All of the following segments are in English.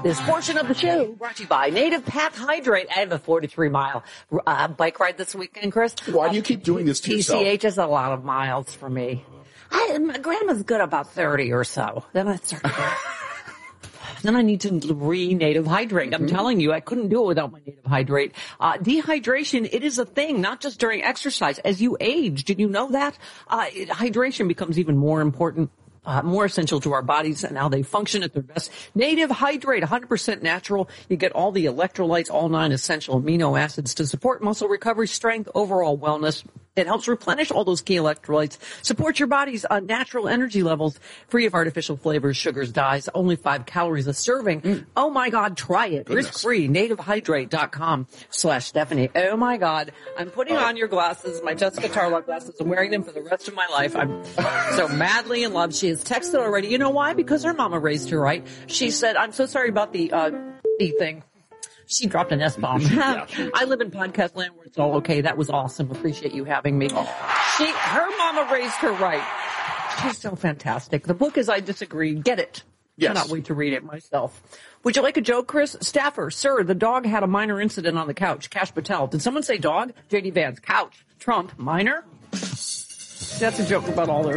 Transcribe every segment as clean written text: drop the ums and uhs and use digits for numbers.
This portion of the show brought to you by Native Path Hydrate. I have a 43-mile bike ride this weekend, Chris. Why do you keep doing this to yourself? PCH is a lot of miles for me. My grandma's good about 30 or so. Then I start. Then I need to Native Hydrate. I'm telling you, I couldn't do it without my Native Hydrate. Dehydration, it is a thing, not just during exercise. As you age, did you know that? Hydration becomes even more important. More essential to our bodies and how they function at their best. Native Hydrate, 100% natural. You get all the electrolytes, all 9 essential amino acids to support muscle recovery, strength, overall wellness. It helps replenish all those key electrolytes, support your body's natural energy levels, free of artificial flavors, sugars, dyes, only 5 calories a serving. Oh my God, try it. Risk-free, nativehydrate.com/Stephanie. Oh my God, I'm putting on your glasses, my Jessica Tarlock glasses. I'm wearing them for the rest of my life. I'm so madly in love. She has texted already. You know why? Because her mama raised her right. She said, I'm so sorry about the thing. She dropped an S-bomb. I live in podcast land where it's all okay. That was awesome. Appreciate you having me. Her mama raised her right. She's so fantastic. The book is I Disagree. Get it. Yes. Cannot wait to read it myself. Would you like a joke, Chris? Staffer, sir, the dog had a minor incident on the couch. Cash Patel. Did someone say dog? J.D. Vance. Couch. Trump. Minor? That's a joke about all their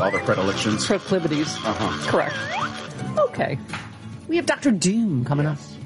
predilections. Proclivities. Uh-huh. Correct. Okay. We have Dr. Doom coming up.